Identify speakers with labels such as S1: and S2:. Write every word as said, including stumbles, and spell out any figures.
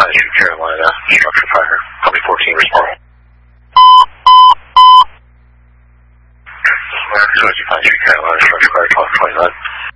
S1: five Street, Carolina, structure fire. Copy fourteen, respond. two five Street, Carolina, structure fire, twelve twenty-nine.